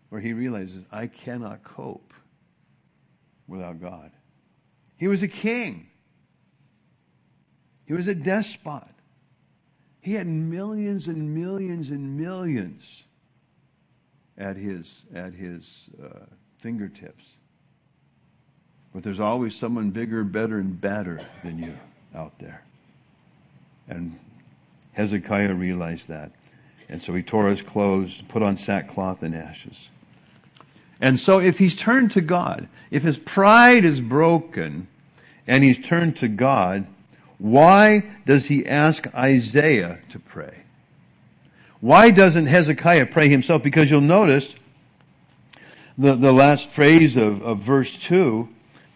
where he realizes, I cannot cope without God. He was a king. He was a despot. He had millions and millions and millions at his fingertips. But there's always someone bigger, better, and badder than you out there. And Hezekiah realized that. And so he tore his clothes, put on sackcloth and ashes. And so if he's turned to God, if his pride is broken and he's turned to God, why does he ask Isaiah to pray? Why doesn't Hezekiah pray himself? Because you'll notice the last phrase of verse 2,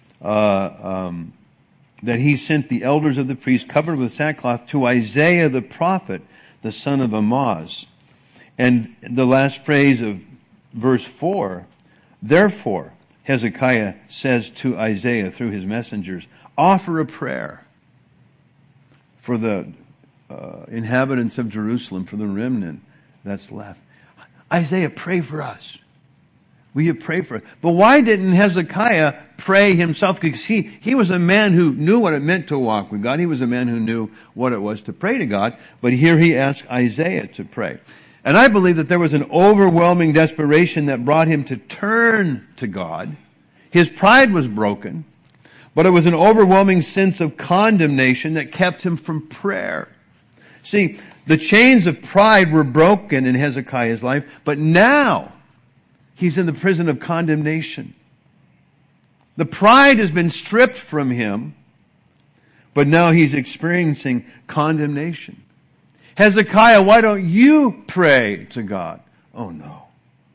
that he sent the elders of the priests covered with sackcloth to Isaiah the prophet, the son of Amoz. And the last phrase of verse 4, therefore, Hezekiah says to Isaiah through his messengers, offer a prayer for the inhabitants of Jerusalem, for the remnant that's left. Isaiah, pray for us. Will you pray for us? But why didn't Hezekiah pray himself? Because he was a man who knew what it meant to walk with God. He was a man who knew what it was to pray to God. But here he asked Isaiah to pray. And I believe that there was an overwhelming desperation that brought him to turn to God. His pride was broken, but it was an overwhelming sense of condemnation that kept him from prayer. See, the chains of pride were broken in Hezekiah's life, but now he's in the prison of condemnation. The pride has been stripped from him, but now he's experiencing condemnation. Hezekiah, why don't you pray to God? Oh no.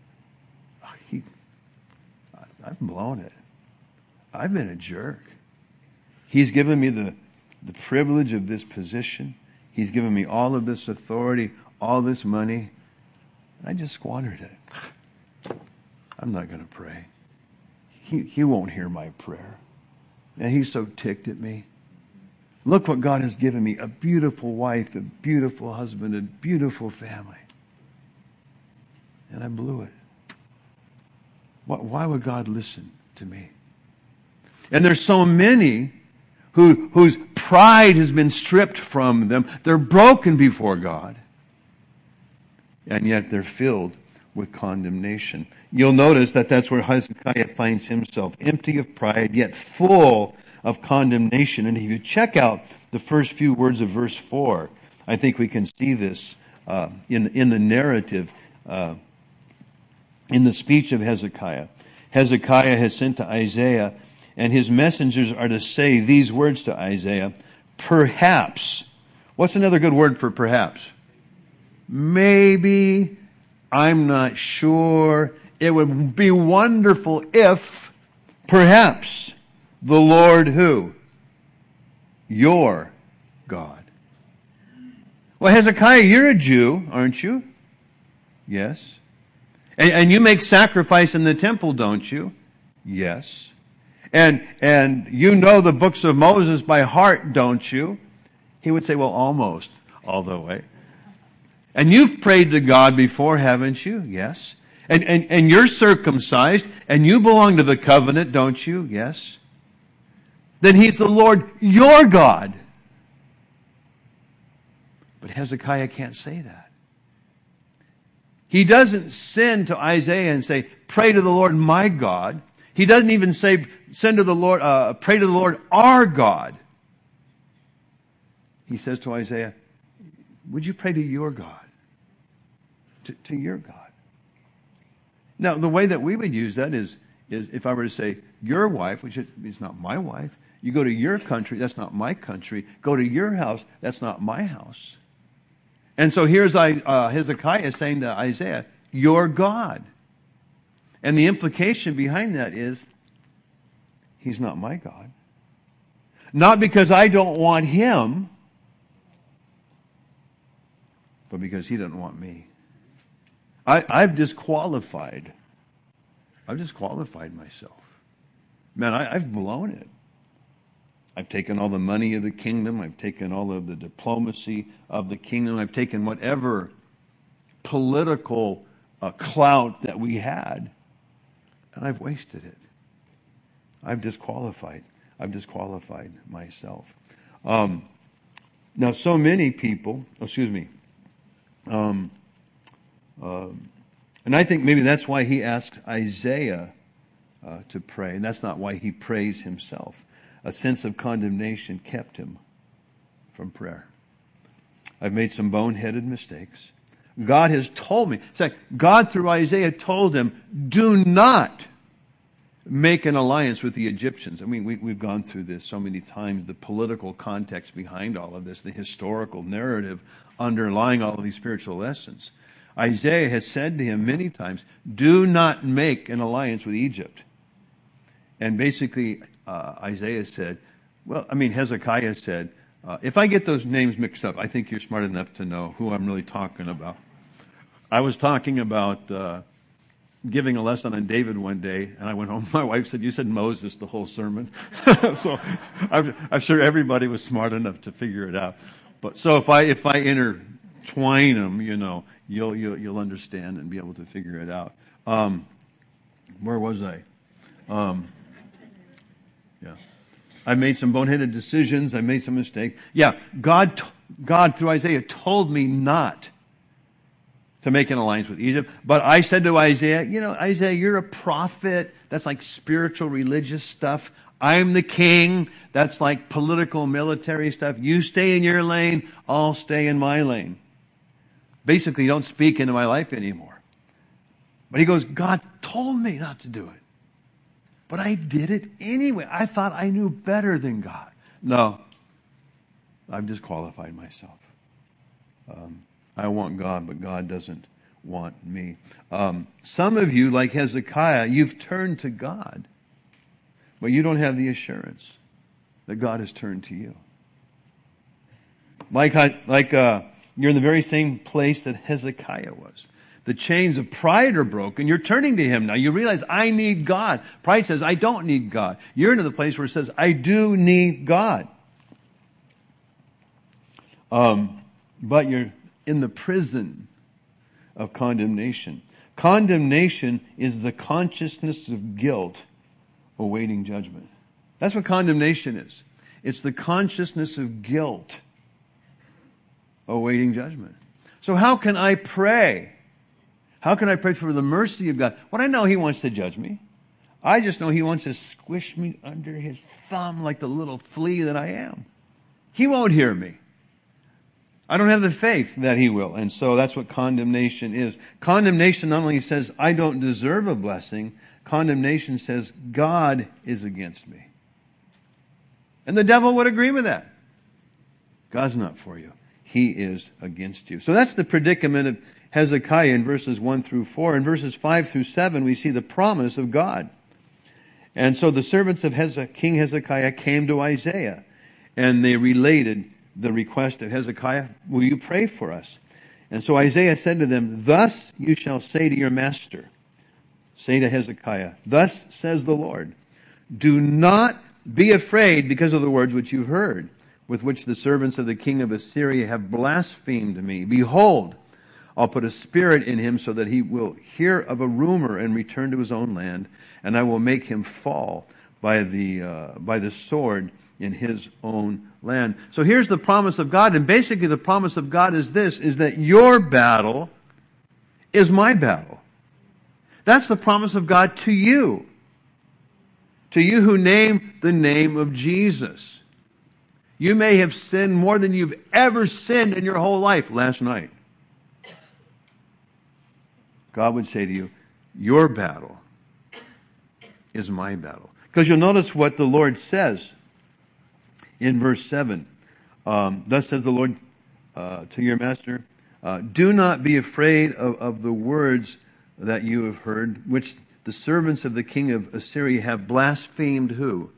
I've blown it. I've been a jerk. He's given me the privilege of this position. He's given me all of this authority, all this money. I just squandered it. I'm not going to pray. He won't hear my prayer. And he's so ticked at me. Look what God has given me. A beautiful wife, a beautiful husband, a beautiful family. And I blew it. Why would God listen to me? And there's so many whose pride has been stripped from them. They're broken before God. And yet they're filled with condemnation. You'll notice that that's where Hezekiah finds himself, empty of pride, yet full of condemnation. And if you check out the first few words of verse 4, I think we can see this in the narrative, in the speech of Hezekiah. Hezekiah has sent to Isaiah, and his messengers are to say these words to Isaiah, perhaps. What's another good word for perhaps? Maybe. I'm not sure. It would be wonderful if, perhaps, the Lord who? Your God. Well, Hezekiah, you're a Jew, aren't you? Yes. And you make sacrifice in the temple, don't you? Yes. And you know the books of Moses by heart, don't you? He would say, well, almost all the way. And you've prayed to God before, haven't you? Yes. And you're circumcised, and you belong to the covenant, don't you? Yes. Then he's the Lord, your God. But Hezekiah can't say that. He doesn't send to Isaiah and say, pray to the Lord, my God. He doesn't even say, send to the Lord, pray to the Lord, our God. He says to Isaiah, would you pray to your God? To your God. Now, the way that we would use that is if I were to say, your wife, which is not my wife, you go to your country, that's not my country. Go to your house, that's not my house. And so here's Hezekiah saying to Isaiah, your God. And the implication behind that is, he's not my God. Not because I don't want him, but because he doesn't want me. I've disqualified myself. Man, I've blown it. I've taken all the money of the kingdom. I've taken all of the diplomacy of the kingdom. I've taken whatever political clout that we had, and I've wasted it. I've disqualified myself. Now, so many people, and I think maybe that's why he asked Isaiah to pray, and that's not why he prays himself. A sense of condemnation kept him from prayer. I've made some boneheaded mistakes. God has told me. It's like God through Isaiah told him, do not make an alliance with the Egyptians. I mean, we've gone through this so many times, the political context behind all of this, the historical narrative underlying all of these spiritual lessons. Isaiah has said to him many times, do not make an alliance with Egypt. And basically, Hezekiah said, if I get those names mixed up, I think you're smart enough to know who I'm really talking about. I was talking about giving a lesson on David one day, and I went home. My wife said, you said Moses the whole sermon. So I'm sure everybody was smart enough to figure it out. But so if I intertwine them, you'll understand and be able to figure it out. Where was I? Yeah. I made some boneheaded decisions. I made some mistakes. Yeah, God through Isaiah told me not to make an alliance with Egypt. But I said to Isaiah, Isaiah, you're a prophet. That's like spiritual, religious stuff. I'm the king. That's like political, military stuff. You stay in your lane. I'll stay in my lane. Basically, don't speak into my life anymore. But he goes, God told me not to do it. But I did it anyway. I thought I knew better than God. No, I've disqualified myself. I want God, but God doesn't want me. Some of you, like Hezekiah, you've turned to God, but you don't have the assurance that God has turned to you. Like you're in the very same place that Hezekiah was. The chains of pride are broken. You're turning to Him now. You realize, I need God. Pride says, I don't need God. You're into the place where it says, I do need God. But you're in the prison of condemnation. Condemnation is the consciousness of guilt awaiting judgment. That's what condemnation is. It's the consciousness of guilt awaiting judgment. So how can I pray? How can I pray for the mercy of God? Well, I know He wants to judge me. I just know He wants to squish me under His thumb like the little flea that I am. He won't hear me. I don't have the faith that He will. And so that's what condemnation is. Condemnation not only says, I don't deserve a blessing. Condemnation says, God is against me. And the devil would agree with that. God's not for you. He is against you. So that's the predicament of Hezekiah in verses 1 through 4. In verses 5 through 7, we see the promise of God. And so the servants of King Hezekiah came to Isaiah, and they related the request of Hezekiah, will you pray for us? And so Isaiah said to them, thus you shall say to your master, say to Hezekiah, thus says the Lord, do not be afraid because of the words which you've heard, with which the servants of the king of Assyria have blasphemed me. Behold, I'll put a spirit in him so that he will hear of a rumor and return to his own land, and I will make him fall by the sword in his own land. So here's the promise of God, and basically the promise of God is this, is that your battle is my battle. That's the promise of God to you. To you who name the name of Jesus. You may have sinned more than you've ever sinned in your whole life last night. God would say to you, your battle is my battle. Because you'll notice what the Lord says in verse 7. Thus says the Lord to your master, do not be afraid of the words that you have heard, which the servants of the king of Assyria have blasphemed who?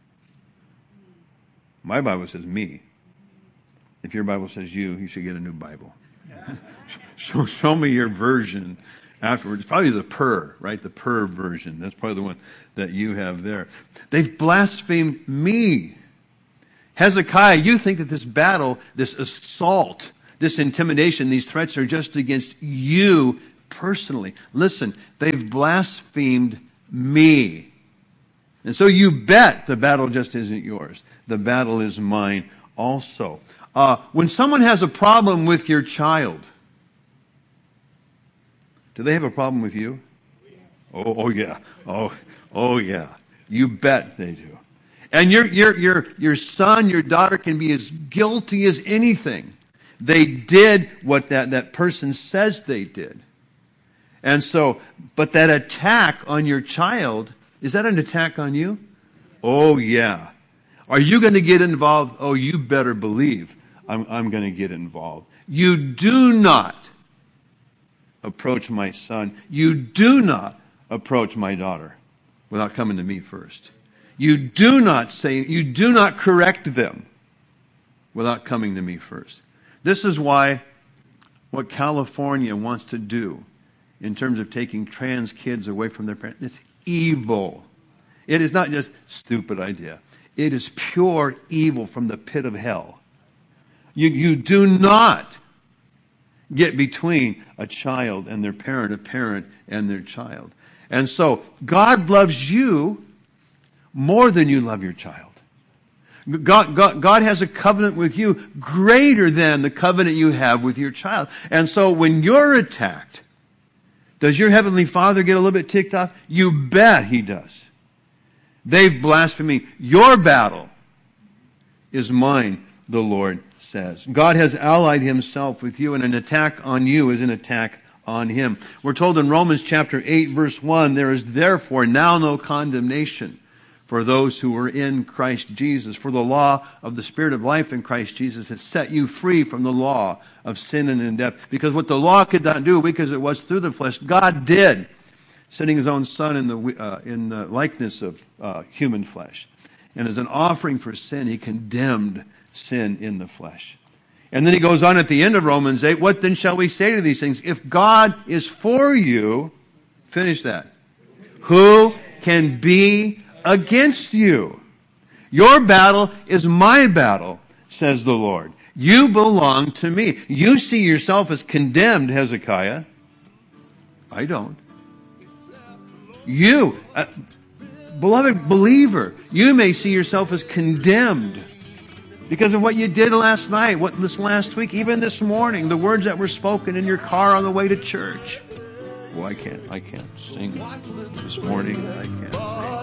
My Bible says me. If your Bible says you should get a new Bible. Show me your version afterwards. Probably the PER, right? The PER version. That's probably the one that you have there. They've blasphemed me. Hezekiah, you think that this battle, this assault, this intimidation, these threats are just against you personally. Listen, they've blasphemed me. And so you bet the battle just isn't yours. The battle is mine also. When someone has a problem with your child, do they have a problem with you? Oh yeah. Oh yeah. You bet they do. And your son, your daughter can be as guilty as anything. They did what that person says they did. And so, but that attack on your child, is that an attack on you? Oh yeah. Are you going to get involved? Oh, you better believe I'm going to get involved. You do not approach my son. You do not approach my daughter without coming to me first. You do not correct them without coming to me first. This is why what California wants to do in terms of taking trans kids away from their parents, it's evil. It is not just a stupid idea. It is pure evil from the pit of hell. You do not get between a child and their parent, a parent and their child. And so God loves you more than you love your child. God has a covenant with you greater than the covenant you have with your child. And so when you're attacked, does your Heavenly Father get a little bit ticked off? You bet He does. They've blasphemed me. Your battle is mine, the Lord says. God has allied Himself with you, and an attack on you is an attack on Him. We're told in Romans chapter 8, verse 1, there is therefore now no condemnation for those who are in Christ Jesus. For the law of the Spirit of life in Christ Jesus has set you free from the law of sin and in death. Because what the law could not do, because it was through the flesh, God did, sending His own Son in the likeness of human flesh. And as an offering for sin, He condemned sin in the flesh. And then He goes on at the end of Romans 8, what then shall we say to these things? If God is for you, finish that. Who can be against you? Your battle is my battle, says the Lord. You belong to me. You see yourself as condemned, Hezekiah. I don't. You, beloved believer, you may see yourself as condemned because of what you did last night, this last week, even this morning, the words that were spoken in your car on the way to church. Well, I can't sing this morning. I can't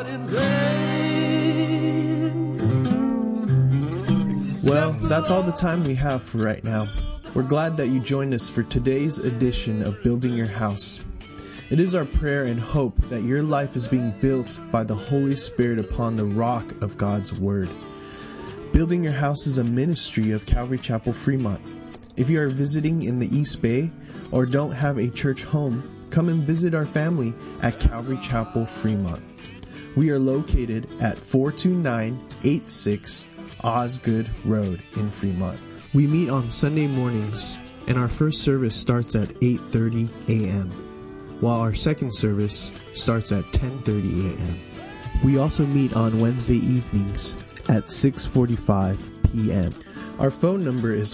sing. Well, that's all the time we have for right now. We're glad that you joined us for today's edition of Building Your House. It is our prayer and hope that your life is being built by the Holy Spirit upon the rock of God's Word. Building Your House is a ministry of Calvary Chapel Fremont. If you are visiting in the East Bay or don't have a church home, come and visit our family at Calvary Chapel Fremont. We are located at 42986 Osgood Road in Fremont. We meet on Sunday mornings, and our first service starts at 8:30 a.m., while our second service starts at 10:30 a.m. We also meet on Wednesday evenings at 6:45 p.m. Our phone number is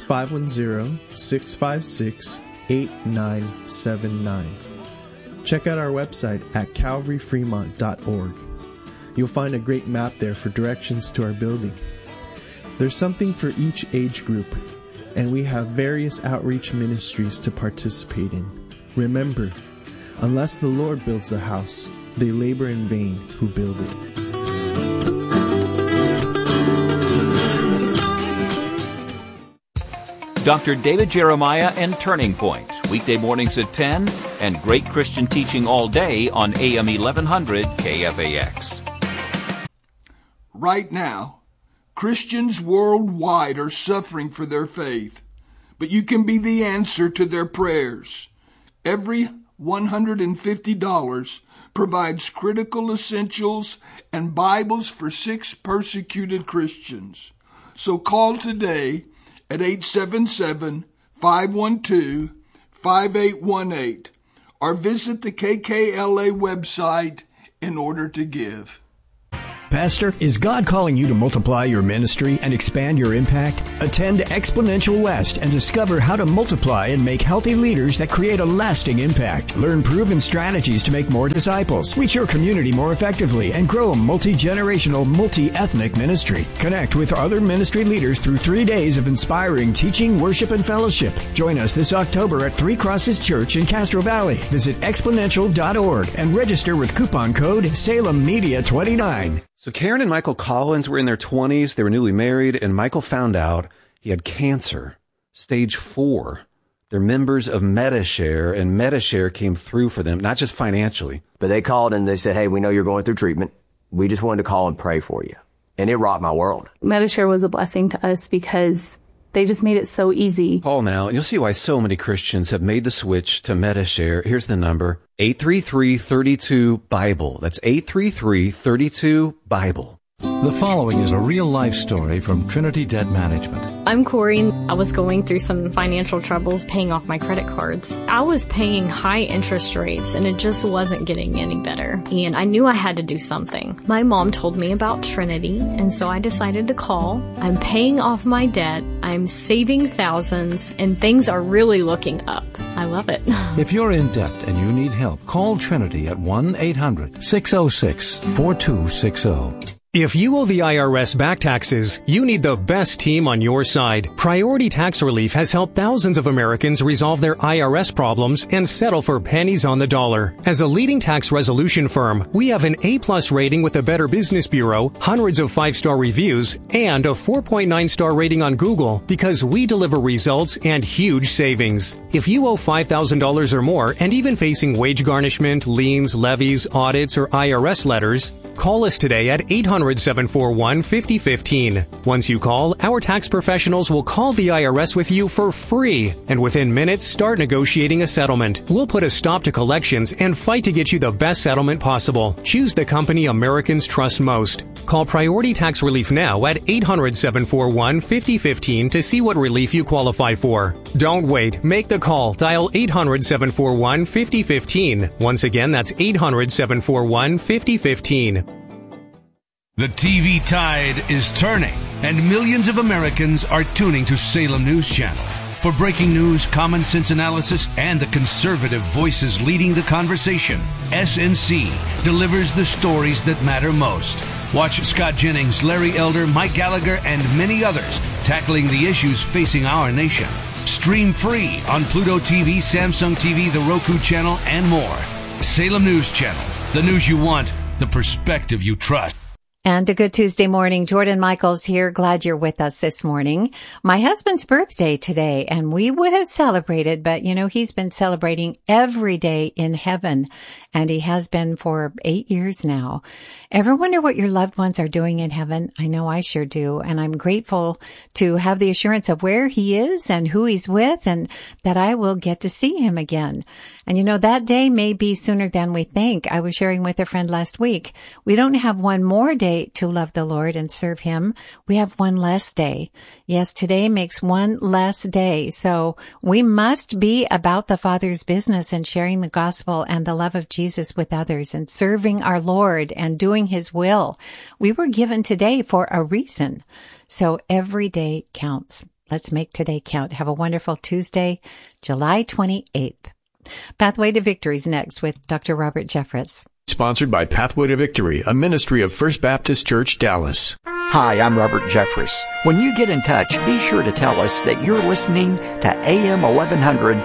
510-656-8979. Check out our website at calvaryfremont.org. You'll find a great map there for directions to our building. There's something for each age group, and we have various outreach ministries to participate in. Remember, unless the Lord builds a house, they labor in vain who build it. Dr. David Jeremiah and Turning Point, weekday mornings at 10, and great Christian teaching all day on AM 1100 KFAX. Right now, Christians worldwide are suffering for their faith, but you can be the answer to their prayers. Every $150 provides critical essentials and Bibles for 6 persecuted Christians. So call today at 877-512-5818 or visit the KKLA website in order to give. Pastor, is God calling you to multiply your ministry and expand your impact? Attend Exponential West and discover how to multiply and make healthy leaders that create a lasting impact. Learn proven strategies to make more disciples, reach your community more effectively, and grow a multi-generational, multi-ethnic ministry. Connect with other ministry leaders through 3 days of inspiring teaching, worship, and fellowship. Join us this October at Three Crosses Church in Castro Valley. Visit exponential.org and register with coupon code SalemMedia29. So Karen and Michael Collins were in their 20s. They were newly married, and Michael found out he had cancer, stage 4. They're members of Medi-Share, and Medi-Share came through for them, not just financially. But they called and they said, hey, we know you're going through treatment. We just wanted to call and pray for you. And it rocked my world. Medi-Share was a blessing to us because they just made it so easy. Call now, and you'll see why so many Christians have made the switch to Medi-Share. Here's the number, 833-32-BIBLE. That's 833-32-BIBLE. The following is a real-life story from Trinity Debt Management. I'm Corey. I was going through some financial troubles paying off my credit cards. I was paying high interest rates, and it just wasn't getting any better. And I knew I had to do something. My mom told me about Trinity, and so I decided to call. I'm paying off my debt. I'm saving thousands, and things are really looking up. I love it. If you're in debt and you need help, call Trinity at 1-800-606-4260. If you owe the IRS back taxes, you need the best team on your side. Priority Tax Relief has helped thousands of Americans resolve their IRS problems and settle for pennies on the dollar. As a leading tax resolution firm, we have an A+ rating with the Better Business Bureau, hundreds of 5-star reviews, and a 4.9-star rating on Google because we deliver results and huge savings. If you owe $5,000 or more and even facing wage garnishment, liens, levies, audits, or IRS letters, call us today at 800-741-5015. Once you call, our tax professionals will call the IRS with you for free, and within minutes start negotiating a settlement. We'll put a stop to collections and fight to get you the best settlement possible. Choose the company Americans trust most. Call Priority Tax Relief now at 800-741-5015 to see what relief you qualify for. Don't wait. Make the call. Dial 800-741-5015. Once again, that's 800-741-5015. The TV tide is turning, and millions of Americans are tuning to Salem News Channel. For breaking news, common sense analysis, and the conservative voices leading the conversation, SNC delivers the stories that matter most. Watch Scott Jennings, Larry Elder, Mike Gallagher, and many others tackling the issues facing our nation. Stream free on Pluto TV, Samsung TV, the Roku channel, and more. Salem News Channel. The news you want, the perspective you trust. And a good Tuesday morning. Jordan Michaels here. Glad you're with us this morning. My husband's birthday today, and we would have celebrated, but he's been celebrating every day in heaven, and he has been for 8 years now. Ever wonder what your loved ones are doing in heaven? I know I sure do, and I'm grateful to have the assurance of where he is and who he's with, and that I will get to see him again. And that day may be sooner than we think. I was sharing with a friend last week. We don't have one more day to love the Lord and serve him. We have one less day. Yes, today makes one less day. So we must be about the Father's business and sharing the gospel and the love of Jesus with others and serving our Lord and doing his will. We were given today for a reason. So every day counts. Let's make today count. Have a wonderful Tuesday, July 28th. Pathway to Victory is next with Dr. Robert Jeffress. Sponsored by Pathway to Victory, a ministry of First Baptist Church, Dallas. Hi, I'm Robert Jeffress. When you get in touch, be sure to tell us that you're listening to AM 1100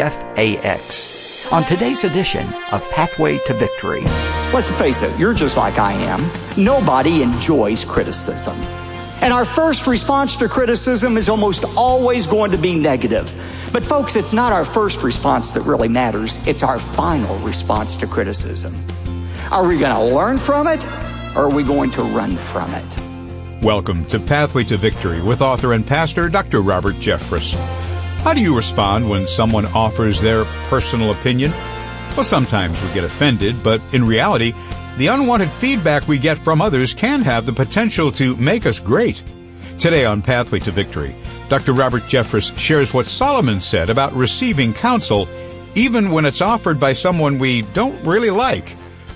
KFAX. On today's edition of Pathway to Victory. Let's face it, you're just like I am. Nobody enjoys criticism. And our first response to criticism is almost always going to be negative. But folks, it's not our first response that really matters. It's our final response to criticism. Are we going to learn from it, or are we going to run from it? Welcome to Pathway to Victory with author and pastor Dr. Robert Jeffress. How do you respond when someone offers their personal opinion? Well, sometimes we get offended, but in reality, the unwanted feedback we get from others can have the potential to make us great. Today on Pathway to Victory, Dr. Robert Jeffress shares what Solomon said about receiving counsel, even when it's offered by someone we don't really like.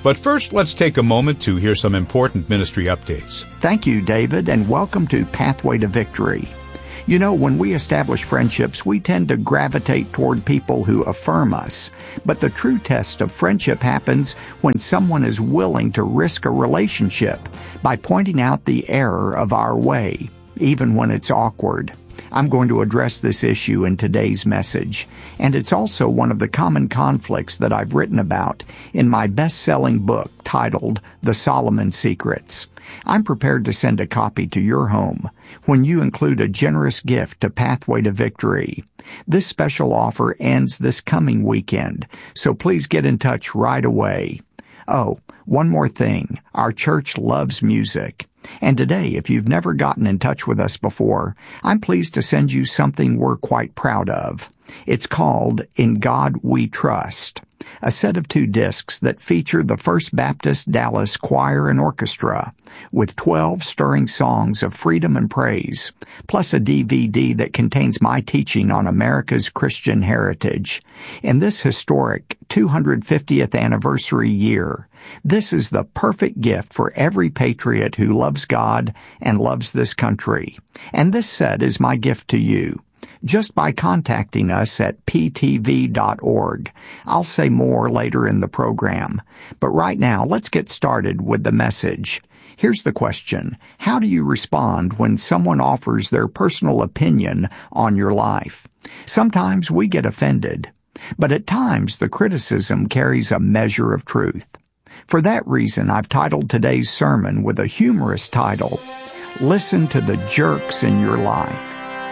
But first, let's take a moment to hear some important ministry updates. Thank you, David, and welcome to Pathway to Victory. You know, when we establish friendships, we tend to gravitate toward people who affirm us. But the true test of friendship happens when someone is willing to risk a relationship by pointing out the error of our way, even when it's awkward. I'm going to address this issue in today's message, and it's also one of the common conflicts that I've written about in my best-selling book titled The Solomon Secrets. I'm prepared to send a copy to your home when you include a generous gift to Pathway to Victory. This special offer ends this coming weekend, so please get in touch right away. Oh, one more thing. Our church loves music. And today, if you've never gotten in touch with us before, I'm pleased to send you something we're quite proud of. It's called In God We Trust, a set of 2 discs that feature the First Baptist Dallas Choir and Orchestra, with 12 stirring songs of freedom and praise, plus a DVD that contains my teaching on America's Christian heritage. In this historic 250th anniversary year, this is the perfect gift for every patriot who loves God and loves this country. And this set is my gift to you. Just by contacting us at ptv.org. I'll say more later in the program. But right now, let's get started with the message. Here's the question. How do you respond when someone offers their personal opinion on your life? Sometimes we get offended, but at times the criticism carries a measure of truth. For that reason, I've titled today's sermon with a humorous title, Listen to the Jerks in Your Life.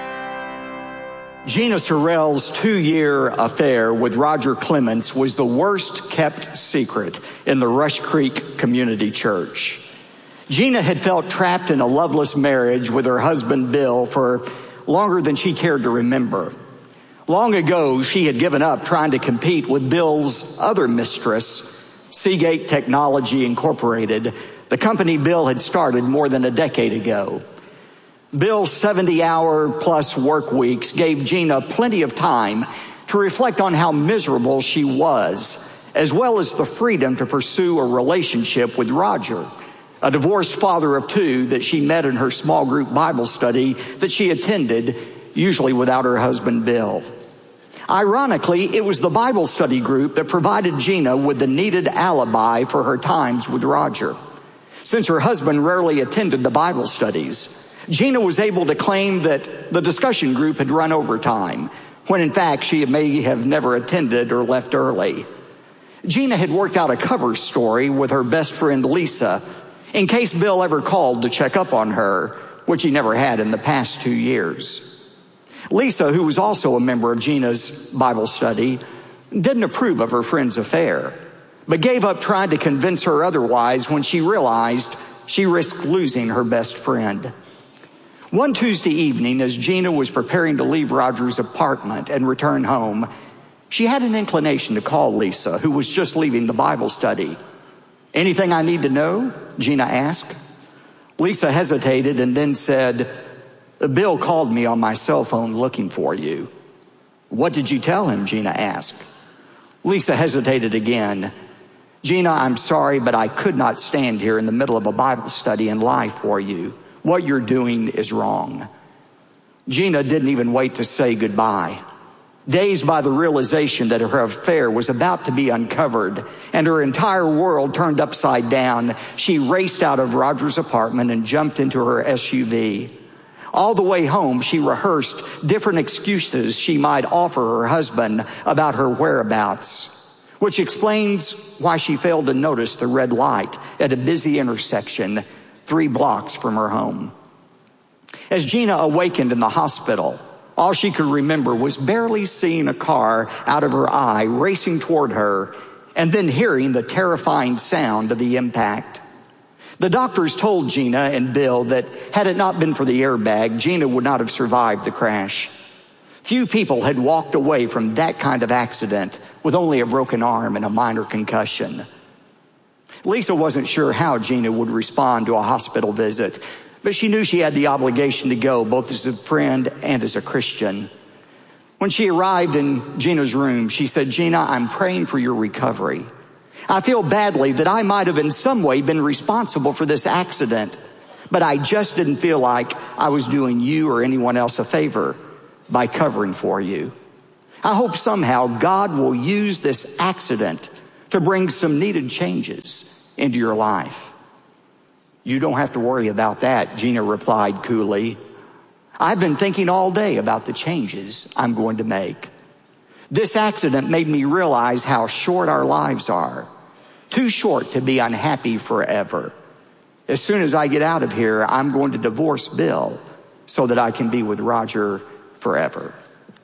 Gina Sorrell's 2-year affair with Roger Clements was the worst kept secret in the Rush Creek Community Church. Gina had felt trapped in a loveless marriage with her husband Bill for longer than she cared to remember. Long ago, she had given up trying to compete with Bill's other mistress, Seagate Technology Incorporated, the company Bill had started more than a decade ago. Bill's 70-hour-plus work weeks gave Gina plenty of time to reflect on how miserable she was, as well as the freedom to pursue a relationship with Roger, a divorced father of 2 that she met in her small group Bible study that she attended, usually without her husband Bill. Ironically, it was the Bible study group that provided Gina with the needed alibi for her times with Roger. Since her husband rarely attended the Bible studies, Gina was able to claim that the discussion group had run overtime, when in fact she may have never attended or left early. Gina had worked out a cover story with her best friend Lisa, in case Bill ever called to check up on her, which he never had in the past 2 years. Lisa, who was also a member of Gina's Bible study, didn't approve of her friend's affair, but gave up trying to convince her otherwise when she realized she risked losing her best friend. One Tuesday evening, as Gina was preparing to leave Roger's apartment and return home, she had an inclination to call Lisa, who was just leaving the Bible study. "Anything I need to know?" Gina asked. Lisa hesitated and then said, "Bill called me on my cell phone looking for you." "What did you tell him?" Gina asked. Lisa hesitated again. "Gina, I'm sorry, but I could not stand here in the middle of a Bible study and lie for you. What you're doing is wrong." Gina didn't even wait to say goodbye. Dazed by the realization that her affair was about to be uncovered and her entire world turned upside down, she raced out of Roger's apartment and jumped into her SUV. All the way home, she rehearsed different excuses she might offer her husband about her whereabouts, which explains why she failed to notice the red light at a busy intersection 3 blocks from her home. As Gina awakened in the hospital, all she could remember was barely seeing a car out of her eye racing toward her and then hearing the terrifying sound of the impact. The doctors told Gina and Bill that had it not been for the airbag, Gina would not have survived the crash. Few people had walked away from that kind of accident with only a broken arm and a minor concussion. Lisa wasn't sure how Gina would respond to a hospital visit, but she knew she had the obligation to go, both as a friend and as a Christian. When she arrived in Gina's room, she said, "Gina, I'm praying for your recovery. I feel badly that I might have in some way been responsible for this accident, but I just didn't feel like I was doing you or anyone else a favor by covering for you. I hope somehow God will use this accident to bring some needed changes into your life. You don't have to worry about that, Gina replied coolly. I've been thinking all day about the changes I'm going to make. This accident made me realize how short our lives are. Too short to be unhappy forever. As soon as I get out of here, I'm going to divorce Bill so that I can be with Roger forever.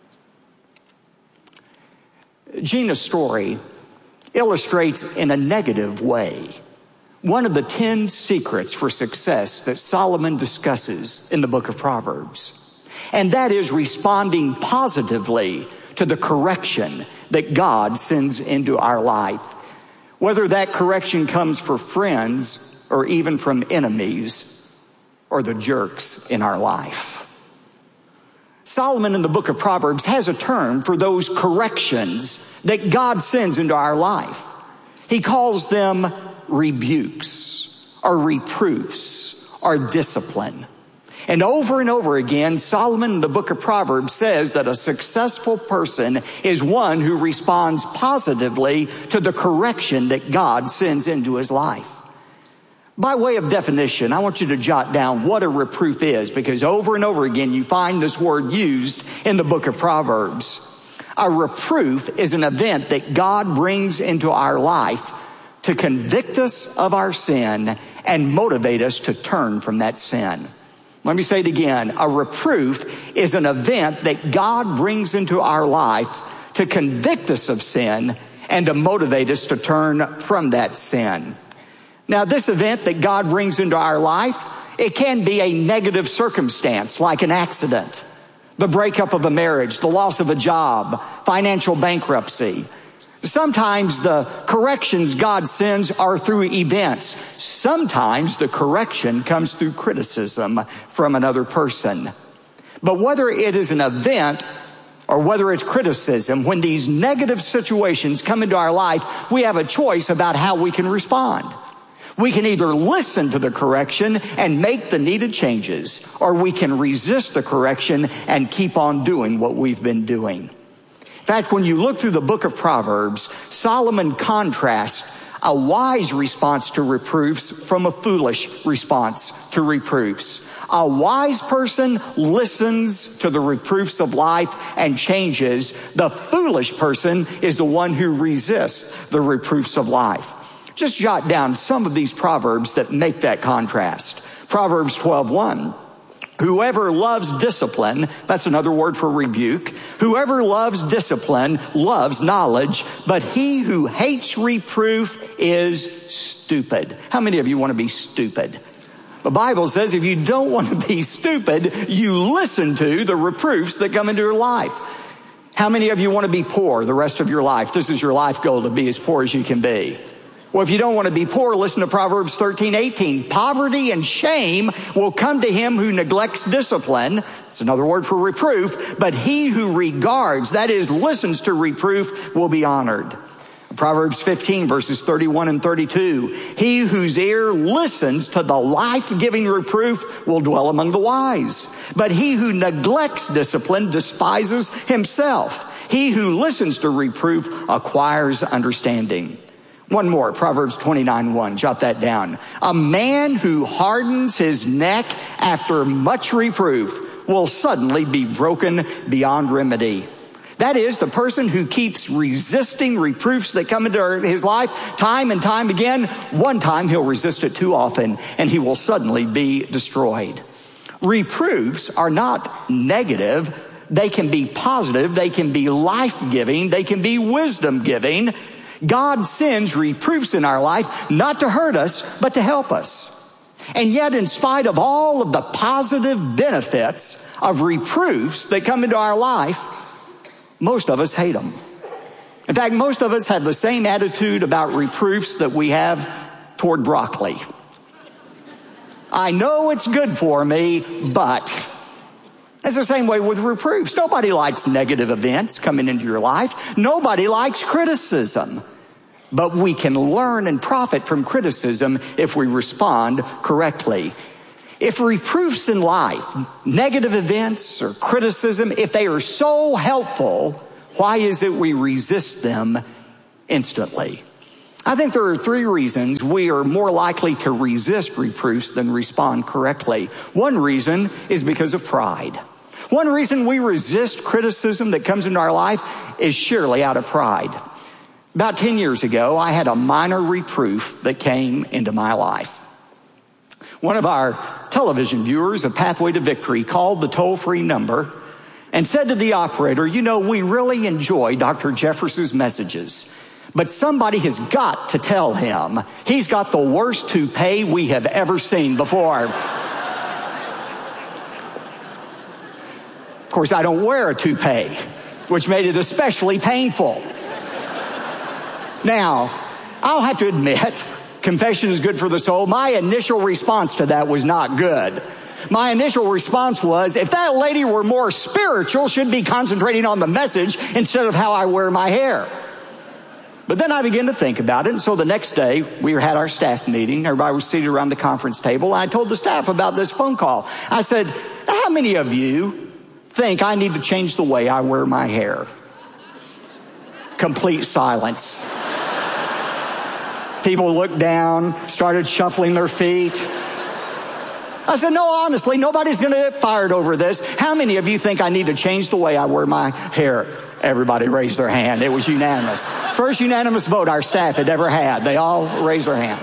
Gina's story illustrates in a negative way one of the 10 secrets for success that Solomon discusses in the book of Proverbs. And that is responding positively to the correction that God sends into our life. Whether that correction comes for friends or even from enemies or the jerks in our life. Solomon in the book of Proverbs has a term for those corrections that God sends into our life. He calls them rebukes or reproofs or discipline. And over again, Solomon in the book of Proverbs says that a successful person is one who responds positively to the correction that God sends into his life. By way of definition, I want you to jot down what a reproof is, because over and over again you find this word used in the book of Proverbs. A reproof is an event that God brings into our life to convict us of our sin and motivate us to turn from that sin. Let me say it again. A reproof is an event that God brings into our life to convict us of sin and to motivate us to turn from that sin. Now, this event that God brings into our life, it can be a negative circumstance like an accident, the breakup of a marriage, the loss of a job, financial bankruptcy. Sometimes the corrections God sends are through events. Sometimes the correction comes through criticism from another person. But whether it is an event or whether it's criticism, when these negative situations come into our life, we have a choice about how we can respond. We can either listen to the correction and make the needed changes, or we can resist the correction and keep on doing what we've been doing. In fact, when you look through the book of Proverbs, Solomon contrasts a wise response to reproofs from a foolish response to reproofs. A wise person listens to the reproofs of life and changes. The foolish person is the one who resists the reproofs of life. Just jot down some of these proverbs that make that contrast. Proverbs 12:1. Whoever loves discipline, that's another word for rebuke. Whoever loves discipline loves knowledge, but he who hates reproof is stupid. How many of you want to be stupid? The Bible says if you don't want to be stupid, you listen to the reproofs that come into your life. How many of you want to be poor the rest of your life? This is your life goal, to be as poor as you can be. Well, if you don't want to be poor, listen to Proverbs 13:18. Poverty and shame will come to him who neglects discipline. It's another word for reproof. But he who regards, that is, listens to reproof, will be honored. Proverbs 15 verses 31 and 32. He whose ear listens to the life-giving reproof will dwell among the wise. But he who neglects discipline despises himself. He who listens to reproof acquires understanding. One more, Proverbs 29:1. Jot that down. A man who hardens his neck after much reproof will suddenly be broken beyond remedy. That is, the person who keeps resisting reproofs that come into his life time and time again, one time he'll resist it too often and he will suddenly be destroyed. Reproofs are not negative. They can be positive. They can be life-giving. They can be wisdom-giving. God sends reproofs in our life not to hurt us, but to help us. And yet, in spite of all of the positive benefits of reproofs that come into our life, most of us hate them. In fact, most of us have the same attitude about reproofs that we have toward broccoli. I know it's good for me, but... It's the same way with reproofs. Nobody likes negative events coming into your life. Nobody likes criticism. But we can learn and profit from criticism if we respond correctly. If reproofs in life, negative events or criticism, if they are so helpful, why is it we resist them instantly? I think there are 3 reasons we are more likely to resist reproofs than respond correctly. One reason is because of pride. One reason we resist criticism that comes into our life is surely out of pride. About 10 years ago, I had a minor reproof that came into my life. One of our television viewers of Pathway to Victory called the toll-free number and said to the operator, "You know, we really enjoy Dr. Jeffress's messages, but somebody has got to tell him he's got the worst toupee we have ever seen before." Of course, I don't wear a toupee, which made it especially painful. Now, I'll have to admit, confession is good for the soul. My initial response to that was not good. My initial response was, if that lady were more spiritual, she'd be concentrating on the message instead of how I wear my hair. But then I began to think about it, and so the next day, we had our staff meeting. Everybody was seated around the conference table. I told the staff about this phone call. I said, how many of you think I need to change the way I wear my hair? Complete silence. People looked down, started shuffling their feet. I said, no, honestly, nobody's going to get fired over this. How many of you think I need to change the way I wear my hair? Everybody raised their hand. It was unanimous. First unanimous vote our staff had ever had. They all raised their hand.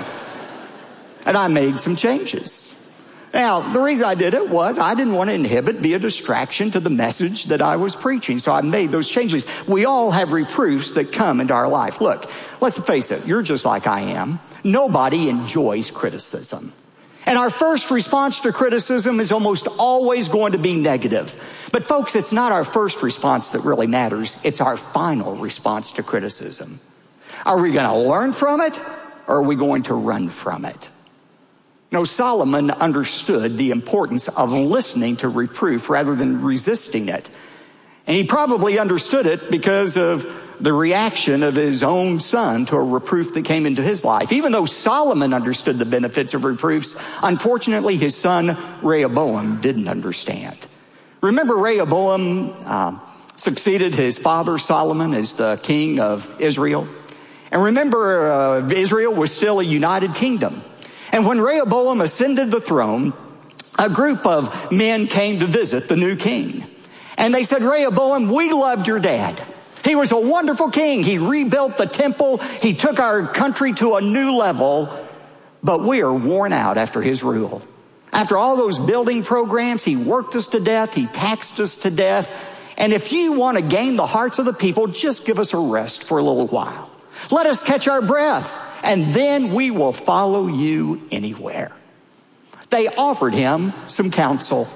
And I made some changes. Now, the reason I did it was I didn't want to be a distraction to the message that I was preaching. So I made those changes. We all have reproofs that come into our life. Look, let's face it. You're just like I am. Nobody enjoys criticism. And our first response to criticism is almost always going to be negative. But folks, it's not our first response that really matters. It's our final response to criticism. Are we going to learn from it, or are we going to run from it? No, Solomon understood the importance of listening to reproof rather than resisting it. And he probably understood it because of the reaction of his own son to a reproof that came into his life. Even though Solomon understood the benefits of reproofs, unfortunately his son Rehoboam didn't understand. Remember, Rehoboam succeeded his father Solomon as the king of Israel. And remember, Israel was still a united kingdom. And when Rehoboam ascended the throne, a group of men came to visit the new king. And they said, Rehoboam, we loved your dad. He was a wonderful king. He rebuilt the temple. He took our country to a new level. But we are worn out after his rule. After all those building programs, he worked us to death. He taxed us to death. And if you want to gain the hearts of the people, just give us a rest for a little while. Let us catch our breath, and then we will follow you anywhere. They offered him some counsel.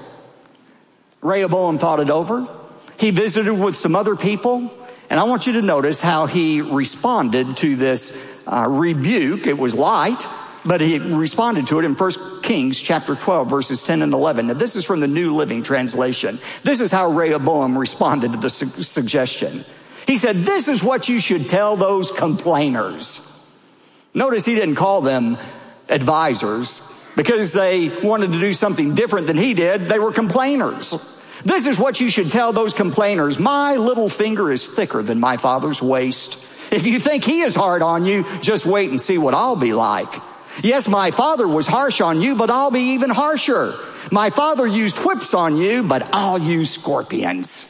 Rehoboam thought it over. He visited with some other people. And I want you to notice how he responded to this rebuke. It was light, but he responded to it in 1 Kings chapter 12, verses 10 and 11. Now, this is from the New Living Translation. This is how Rehoboam responded to the suggestion. He said, this is what you should tell those complainers. Notice he didn't call them advisors because they wanted to do something different than he did. They were complainers. This is what you should tell those complainers. My little finger is thicker than my father's waist. If you think he is hard on you, just wait and see what I'll be like. Yes, my father was harsh on you, but I'll be even harsher. My father used whips on you, but I'll use scorpions.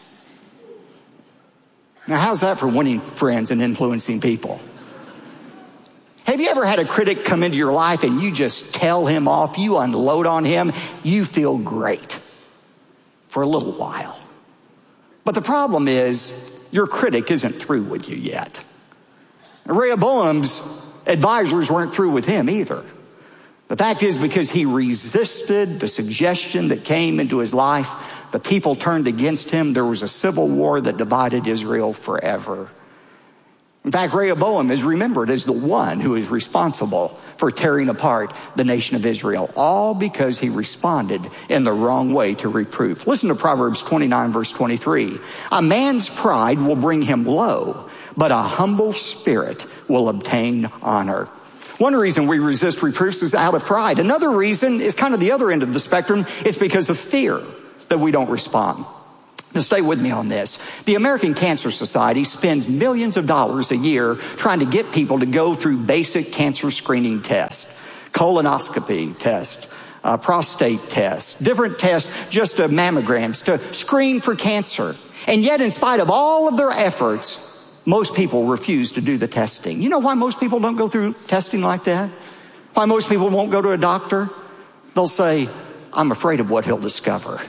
Now, how's that for winning friends and influencing people? Have you ever had a critic come into your life and you just tell him off, you unload on him, you feel great for a little while. But the problem is your critic isn't through with you yet. Rehoboam's advisors weren't through with him either. The fact is, because he resisted the suggestion that came into his life, the people turned against him. There was a civil war that divided Israel forever. In fact, Rehoboam is remembered as the one who is responsible for tearing apart the nation of Israel, all because he responded in the wrong way to reproof. Listen to Proverbs 29, verse 23. A man's pride will bring him low, but a humble spirit will obtain honor. One reason we resist reproofs is out of pride. Another reason is kind of the other end of the spectrum. It's because of fear that we don't respond. Now stay with me on this. The American Cancer Society spends millions of dollars a year trying to get people to go through basic cancer screening tests, colonoscopy tests, prostate tests, different tests, just mammograms to screen for cancer. And yet, in spite of all of their efforts, most people refuse to do the testing. You know why most people don't go through testing like that? Why most people won't go to a doctor? They'll say, I'm afraid of what he'll discover.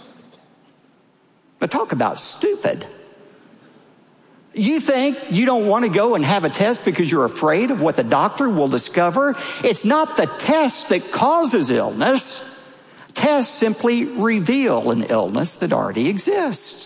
But talk about stupid. You think you don't want to go and have a test because you're afraid of what the doctor will discover? It's not the test that causes illness. Tests simply reveal an illness that already exists.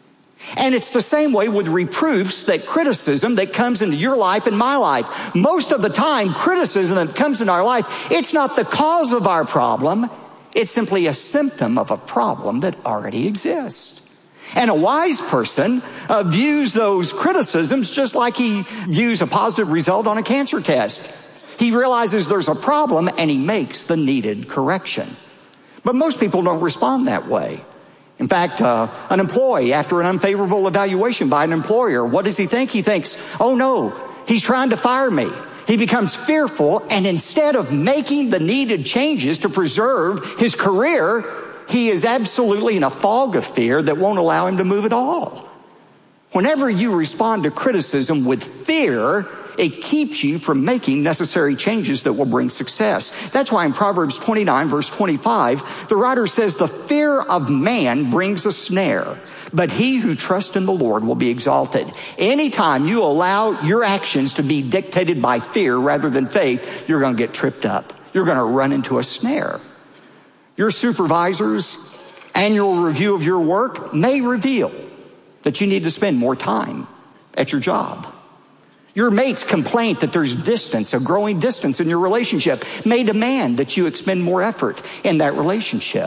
And it's the same way with reproofs, that criticism that comes into your life and my life. Most of the time, criticism that comes into our life, it's not the cause of our problem. It's simply a symptom of a problem that already exists. And a wise person views those criticisms just like he views a positive result on a cancer test. He realizes there's a problem and he makes the needed correction. But most people don't respond that way. In fact, an employee, after an unfavorable evaluation by an employer, what does he think? He thinks, oh no, he's trying to fire me. He becomes fearful, and instead of making the needed changes to preserve his career, he is absolutely in a fog of fear that won't allow him to move at all. Whenever you respond to criticism with fear, it keeps you from making necessary changes that will bring success. That's why in Proverbs 29, verse 25, the writer says, the fear of man brings a snare, but he who trusts in the Lord will be exalted. Anytime you allow your actions to be dictated by fear rather than faith, you're going to get tripped up. You're going to run into a snare. Your supervisor's annual review of your work may reveal that you need to spend more time at your job. Your mate's complaint that there's distance, a growing distance in your relationship, may demand that you expend more effort in that relationship.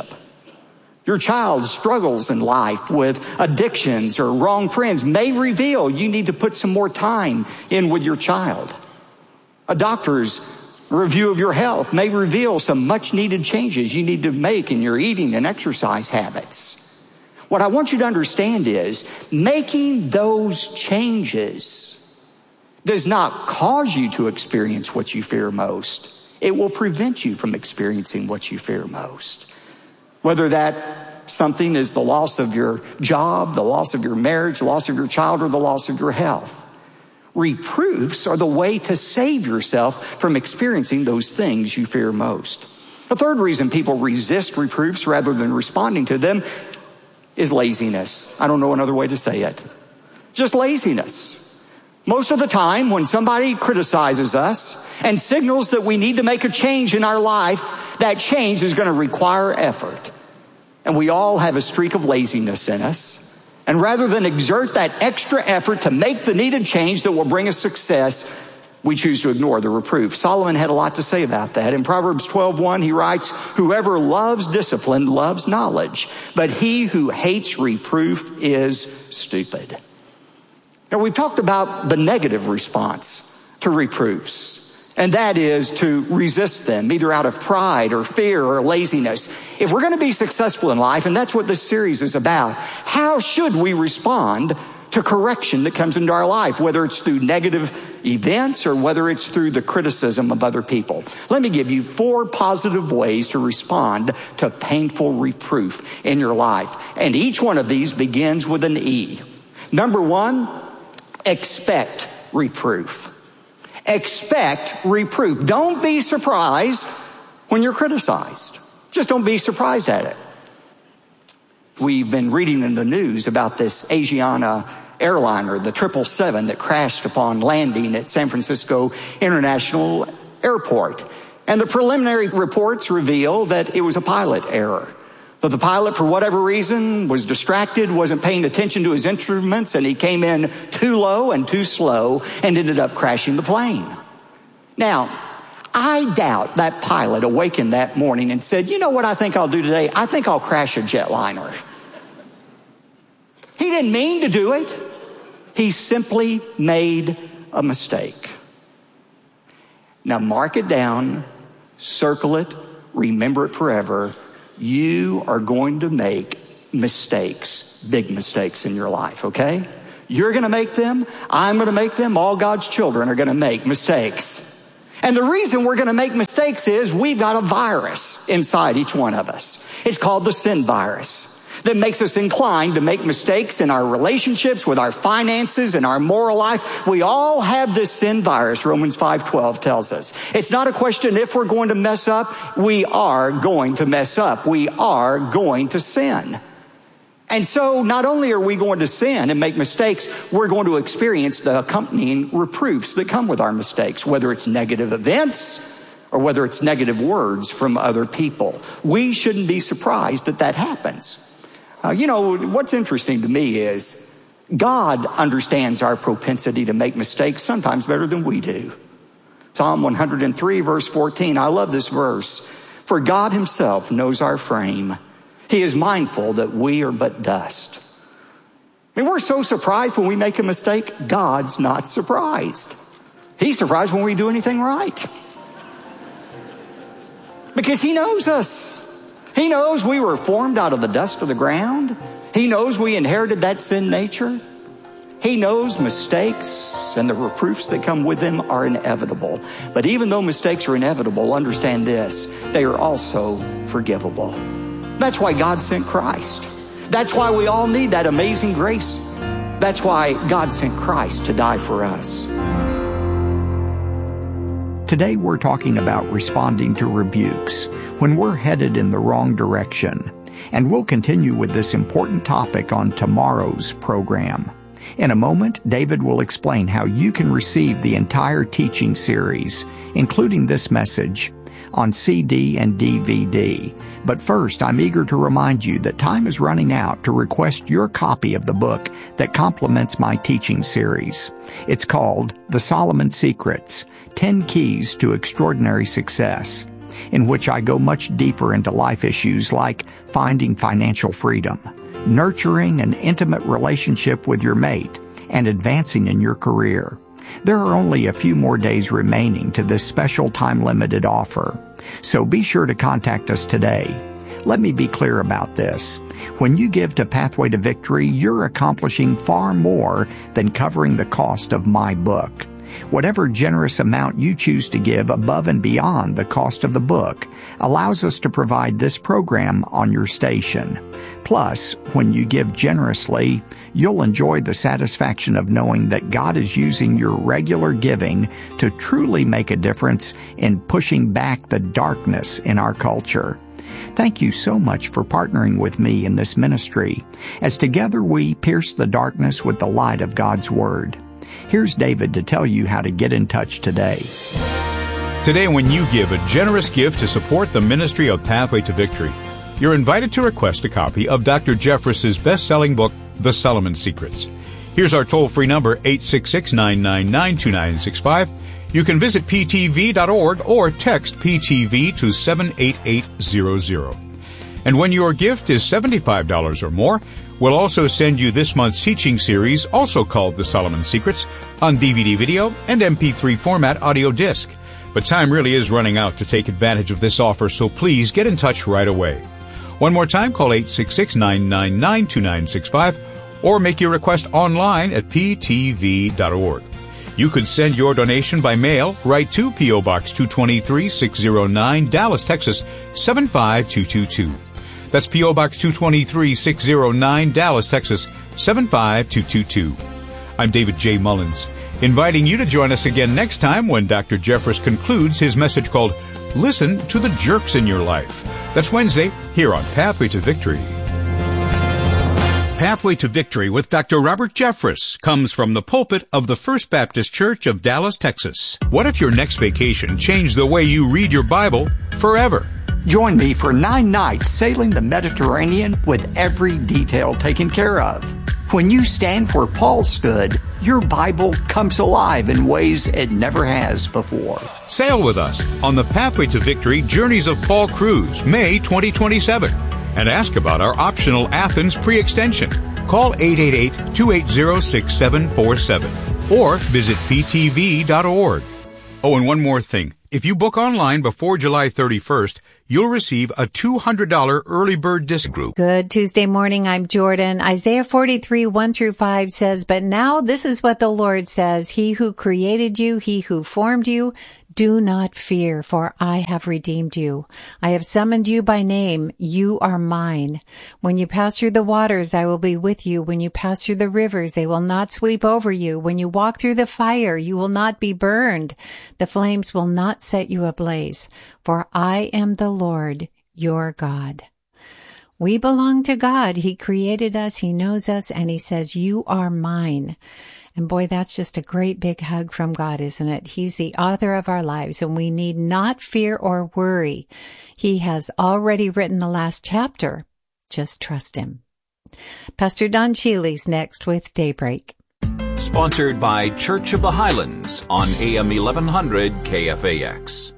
Your child's struggles in life with addictions or wrong friends may reveal you need to put some more time in with your child. A doctor's review of your health may reveal some much needed changes you need to make in your eating and exercise habits. What I want you to understand is making those changes does not cause you to experience what you fear most. It will prevent you from experiencing what you fear most. Whether that something is the loss of your job, the loss of your marriage, the loss of your child, or the loss of your health. Reproofs are the way to save yourself from experiencing those things you fear most. A third reason people resist reproofs rather than responding to them is laziness. I don't know another way to say it. Just laziness. Most of the time, when somebody criticizes us and signals that we need to make a change in our life, that change is going to require effort. And we all have a streak of laziness in us. And rather than exert that extra effort to make the needed change that will bring us success, we choose to ignore the reproof. Solomon had a lot to say about that. In Proverbs 12:1, he writes, whoever loves discipline loves knowledge, but he who hates reproof is stupid. Now, we've talked about the negative response to reproofs, and that is to resist them, either out of pride or fear or laziness. If we're going to be successful in life, and that's what this series is about, how should we respond to correction that comes into our life, whether it's through negative events or whether it's through the criticism of other people? Let me give you 4 positive ways to respond to painful reproof in your life. And each one of these begins with an E. Number 1, expect reproof. Expect reproof. Don't be surprised when you're criticized. Just don't be surprised at it. We've been reading in the news about this Asiana airliner, the 777 that crashed upon landing at San Francisco International Airport. And the preliminary reports reveal that it was a pilot error. That the pilot, for whatever reason, was distracted, wasn't paying attention to his instruments, and he came in too low and too slow and ended up crashing the plane. Now, I doubt that pilot awakened that morning and said, you know what I think I'll do today? I think I'll crash a jetliner. He didn't mean to do it. He simply made a mistake. Now mark it down, circle it, remember it forever. You are going to make mistakes, big mistakes in your life, okay? You're going to make them. I'm going to make them. All God's children are going to make mistakes. And the reason we're going to make mistakes is we've got a virus inside each one of us. It's called the sin virus that makes us inclined to make mistakes in our relationships, with our finances, and our moral life. We all have this sin virus, Romans 5:12 tells us. It's not a question if we're going to mess up. We are going to mess up. We are going to sin. And so not only are we going to sin and make mistakes, we're going to experience the accompanying reproofs that come with our mistakes, whether it's negative events or whether it's negative words from other people. We shouldn't be surprised that that happens. What's interesting to me is God understands our propensity to make mistakes sometimes better than we do. Psalm 103, verse 14, I love this verse. For God himself knows our frame. He is mindful that we are but dust. I mean, we're so surprised when we make a mistake. God's not surprised. He's surprised when we do anything right. Because he knows us. He knows we were formed out of the dust of the ground. He knows we inherited that sin nature. He knows mistakes and the reproofs that come with them are inevitable. But even though mistakes are inevitable, understand this, they are also forgivable. That's why God sent Christ. That's why we all need that amazing grace. That's why God sent Christ to die for us. Today we're talking about responding to rebukes when we're headed in the wrong direction. And we'll continue with this important topic on tomorrow's program. In a moment, David will explain how you can receive the entire teaching series, including this message, on CD and DVD. But first, I'm eager to remind you that time is running out to request your copy of the book that complements my teaching series. It's called The Solomon Secrets, 10 Keys to Extraordinary Success, in which I go much deeper into life issues like finding financial freedom, nurturing an intimate relationship with your mate, and advancing in your career. There are only a few more days remaining to this special time-limited offer, so be sure to contact us today. Let me be clear about this. When you give to Pathway to Victory, you're accomplishing far more than covering the cost of my book. Whatever generous amount you choose to give above and beyond the cost of the book allows us to provide this program on your station. Plus, when you give generously, you'll enjoy the satisfaction of knowing that God is using your regular giving to truly make a difference in pushing back the darkness in our culture. Thank you so much for partnering with me in this ministry, as together we pierce the darkness with the light of God's Word. Here's David to tell you how to get in touch today. Today, when you give a generous gift to support the ministry of Pathway to Victory, you're invited to request a copy of Dr. Jeffress's best-selling book, The Solomon Secrets. Here's our toll-free number, 866-999-2965. You can visit ptv.org or text PTV to 78800. And when your gift is $75 or more, we'll also send you this month's teaching series, also called The Solomon Secrets, on DVD video and MP3 format audio disc. But time really is running out to take advantage of this offer, so please get in touch right away. One more time, call 866-999-2965 or make your request online at ptv.org. You could send your donation by mail right to P.O. Box 223, 609, Dallas, Texas, 75222. That's P.O. Box 223, 609, Dallas, Texas, 75222. I'm David J. Mullins, inviting you to join us again next time when Dr. Jeffress concludes his message called Listen to the Jerks in Your Life. That's Wednesday here on Pathway to Victory. Pathway to Victory with Dr. Robert Jeffress comes from the pulpit of the First Baptist Church of Dallas, Texas. What if your next vacation changed the way you read your Bible forever? Join me for 9 nights sailing the Mediterranean with every detail taken care of. When you stand where Paul stood, your Bible comes alive in ways it never has before. Sail with us on the Pathway to Victory Journeys of Paul cruise, May 2027. And ask about our optional Athens pre-extension. Call 888-280-6747 or visit ptv.org. Oh, and one more thing. If you book online before July 31st, you'll receive a $200 early bird discount group. Good Tuesday morning. I'm Jordan. Isaiah 43, 1-5 says, "But now this is what the Lord says, He who created you, He who formed you, do not fear, for I have redeemed you. I have summoned you by name. You are mine. When you pass through the waters, I will be with you. When you pass through the rivers, they will not sweep over you. When you walk through the fire, you will not be burned. The flames will not set you ablaze. For I am the Lord, your God." We belong to God. He created us. He knows us. And He says, "You are mine." And boy, that's just a great big hug from God, isn't it? He's the author of our lives, and we need not fear or worry. He has already written the last chapter. Just trust Him. Pastor Don Shealy's next with Daybreak. Sponsored by Church of the Highlands on AM 1100 KFAX.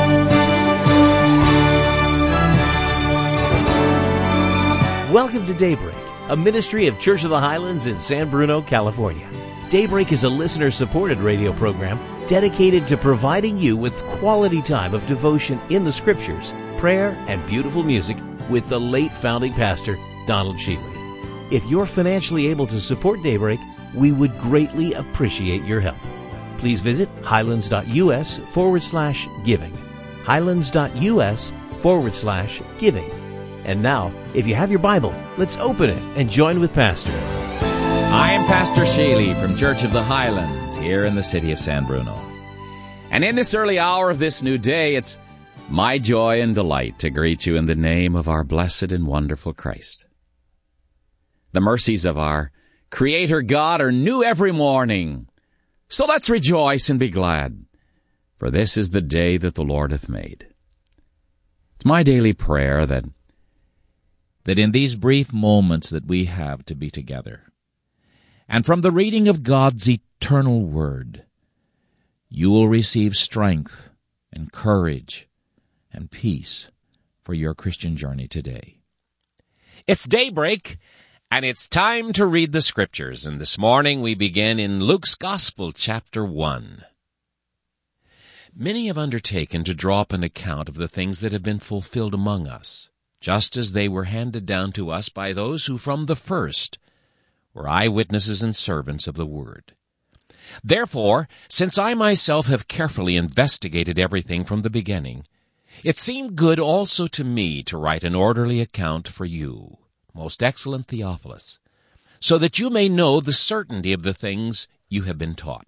Welcome to Daybreak, a ministry of Church of the Highlands in San Bruno, California. Daybreak is a listener-supported radio program dedicated to providing you with quality time of devotion in the Scriptures, prayer, and beautiful music with the late founding pastor, Donald Shealy. If you're financially able to support Daybreak, we would greatly appreciate your help. Please visit highlands.us/giving. highlands.us/giving. And now, if you have your Bible, let's open it and join with Pastor. I am Pastor Shealy from Church of the Highlands here in the city of San Bruno. And in this early hour of this new day, it's my joy and delight to greet you in the name of our blessed and wonderful Christ. The mercies of our Creator God are new every morning. So let's rejoice and be glad, for this is the day that the Lord hath made. It's my daily prayer that in these brief moments that we have to be together, and from the reading of God's eternal Word, you will receive strength and courage and peace for your Christian journey today. It's daybreak, and it's time to read the Scriptures. And this morning we begin in Luke's Gospel, chapter 1. Many have undertaken to draw up an account of the things that have been fulfilled among us, just as they were handed down to us by those who from the first were eyewitnesses and servants of the Word. Therefore, since I myself have carefully investigated everything from the beginning, it seemed good also to me to write an orderly account for you, most excellent Theophilus, so that you may know the certainty of the things you have been taught.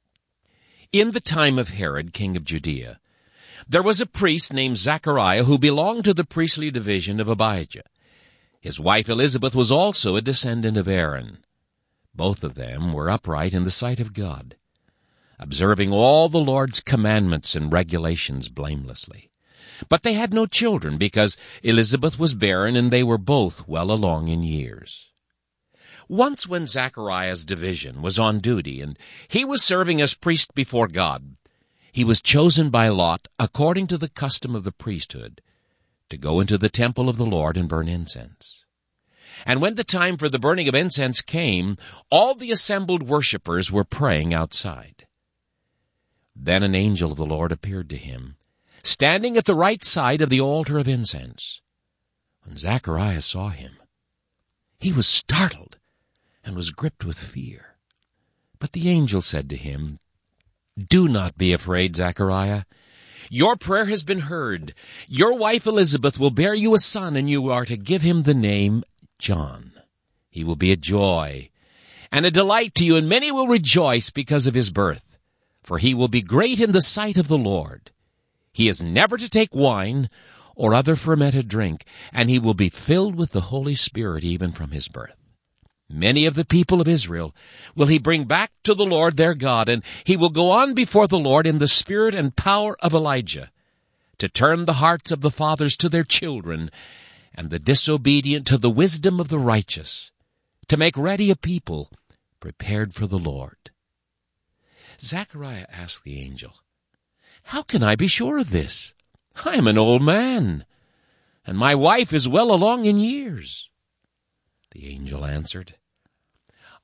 In the time of Herod, king of Judea, there was a priest named Zechariah who belonged to the priestly division of Abijah. His wife Elizabeth was also a descendant of Aaron. Both of them were upright in the sight of God, observing all the Lord's commandments and regulations blamelessly. But they had no children because Elizabeth was barren and they were both well along in years. Once when Zechariah's division was on duty and he was serving as priest before God, he was chosen by lot, according to the custom of the priesthood, to go into the temple of the Lord and burn incense. And when the time for the burning of incense came, all the assembled worshippers were praying outside. Then an angel of the Lord appeared to him, standing at the right side of the altar of incense. When Zechariah saw him, he was startled and was gripped with fear. But the angel said to him, "Do not be afraid, Zechariah. Your prayer has been heard. Your wife Elizabeth will bear you a son, and you are to give him the name John. He will be a joy and a delight to you, and many will rejoice because of his birth, for he will be great in the sight of the Lord. He is never to take wine or other fermented drink, and he will be filled with the Holy Spirit even from his birth. Many of the people of Israel will he bring back to the Lord their God, and he will go on before the Lord in the spirit and power of Elijah, to turn the hearts of the fathers to their children, and the disobedient to the wisdom of the righteous, to make ready a people prepared for the Lord." Zechariah asked the angel, "How can I be sure of this? I am an old man, and my wife is well along in years." The angel answered,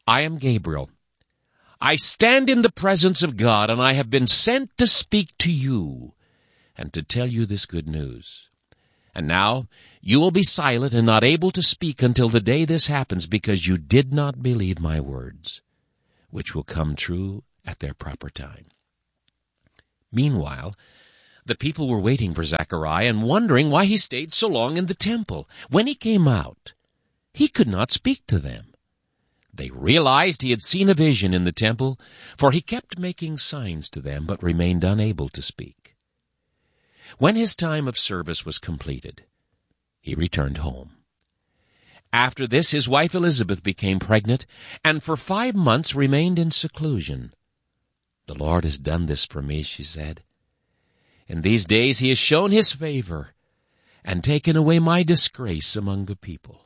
I am Gabriel. I stand in the presence of God, and I have been sent to speak to you and to tell you this good news. And now you will be silent and not able to speak until the day this happens, because you did not believe my words, which will come true at their proper time." Meanwhile, the people were waiting for Zechariah and wondering why he stayed so long in the temple. When he came out, he could not speak to them. They realized he had seen a vision in the temple, for he kept making signs to them but remained unable to speak. When his time of service was completed, he returned home. After this, his wife Elizabeth became pregnant, and for 5 months remained in seclusion. "The Lord has done this for me," she said. "In these days he has shown his favor and taken away my disgrace among the people."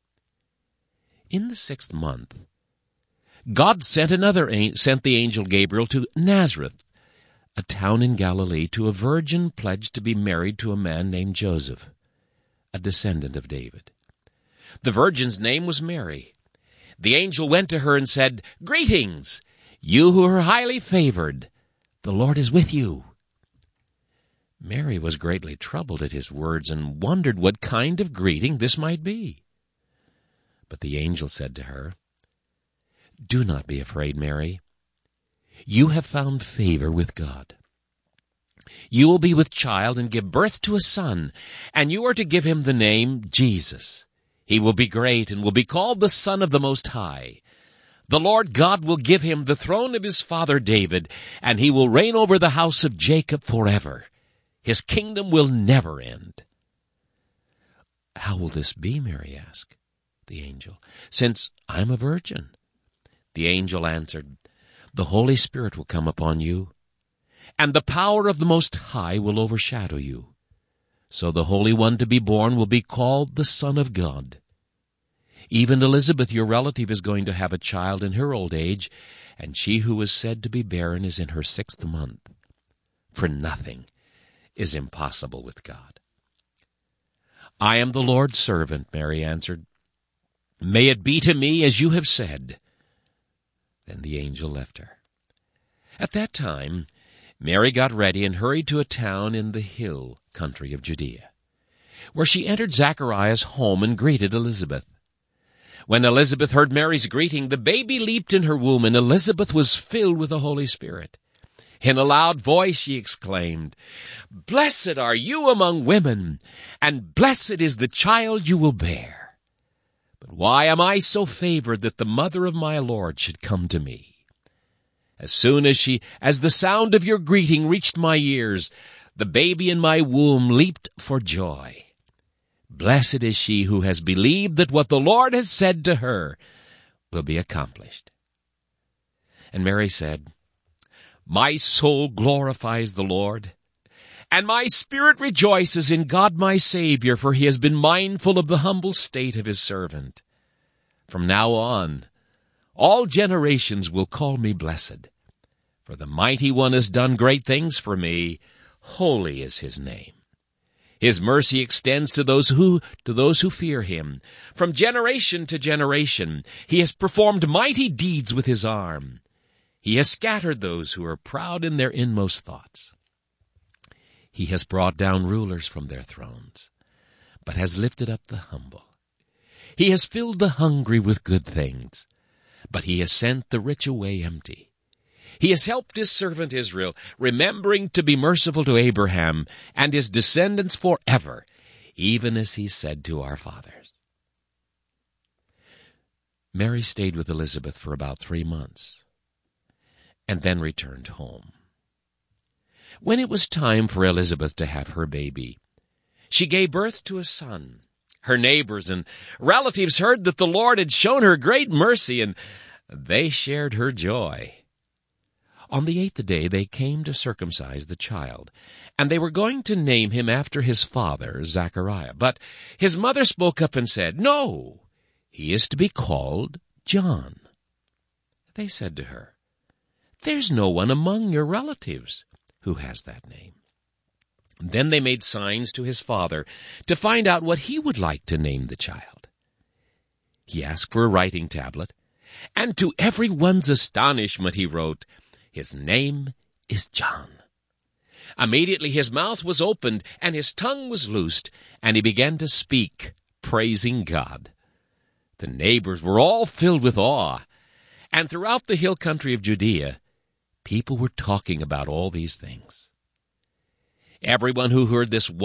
In the 6th month, God sent the angel Gabriel to Nazareth, a town in Galilee, to a virgin pledged to be married to a man named Joseph, a descendant of David. The virgin's name was Mary. The angel went to her and said, "Greetings, you who are highly favored. The Lord is with you." Mary was greatly troubled at his words and wondered what kind of greeting this might be. But the angel said to her, "Do not be afraid, Mary. You have found favor with God. You will be with child and give birth to a son, and you are to give him the name Jesus. He will be great and will be called the Son of the Most High. The Lord God will give him the throne of his father David, and he will reign over the house of Jacob forever. His kingdom will never end." "How will this be?" Mary asked the angel, "since I'm a virgin?" The angel answered, "The Holy Spirit will come upon you, and the power of the Most High will overshadow you. So the Holy One to be born will be called the Son of God. Even Elizabeth, your relative, is going to have a child in her old age, and she who was said to be barren is in her 6th month. For nothing is impossible with God." "I am the Lord's servant," Mary answered. "May it be to me as you have said." Then the angel left her. At that time, Mary got ready and hurried to a town in the hill country of Judea, where she entered Zechariah's home and greeted Elizabeth. When Elizabeth heard Mary's greeting, the baby leaped in her womb, and Elizabeth was filled with the Holy Spirit. In a loud voice she exclaimed, "Blessed are you among women, and blessed is the child you will bear. But why am I so favored that the mother of my Lord should come to me? As soon as the sound of your greeting reached my ears, the baby in my womb leaped for joy. Blessed is she who has believed that what the Lord has said to her will be accomplished." And Mary said, "My soul glorifies the Lord, and my spirit rejoices in God my Savior, for he has been mindful of the humble state of his servant. From now on, all generations will call me blessed, for the Mighty One has done great things for me. Holy is his name. His mercy extends to those who fear him. From generation to generation, he has performed mighty deeds with his arm. He has scattered those who are proud in their inmost thoughts. He has brought down rulers from their thrones, but has lifted up the humble. He has filled the hungry with good things, but he has sent the rich away empty. He has helped his servant Israel, remembering to be merciful to Abraham and his descendants forever, even as he said to our fathers." Mary stayed with Elizabeth for about 3 months, and then returned home. When it was time for Elizabeth to have her baby, she gave birth to a son. Her neighbors and relatives heard that the Lord had shown her great mercy, and they shared her joy. On the 8th day they came to circumcise the child, and they were going to name him after his father, Zechariah. But his mother spoke up and said, "No, he is to be called John." They said to her, "There's no one among your relatives who has that name." Then they made signs to his father to find out what he would like to name the child. He asked for a writing tablet, And to everyone's astonishment, he wrote, "His name is John." Immediately his mouth was opened and his tongue was loosed, and he began to speak, praising God. The neighbors were all filled with awe, and throughout the hill country of Judea, people were talking about all these things. Everyone who heard this